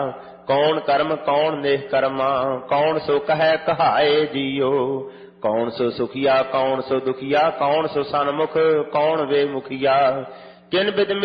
ਕੌਣ ਕਰਮ ਕੌਣ ਨਿਹ ਕਰਮਾ, ਕੌਣ ਸੋ ਕਹੈ ਕਹਾਏ ਜੀਓ। ਕੌਣ ਸੋ ਸੁਖੀਆ ਕੌਣ ਸੋ ਦੁਖੀਆ, ਕੌਣ ਸੋ ਸਨਮੁਖ ਕੌਣ ਵੇ ਮੁਖੀਆ। ਕਿਨ ਬਿਦ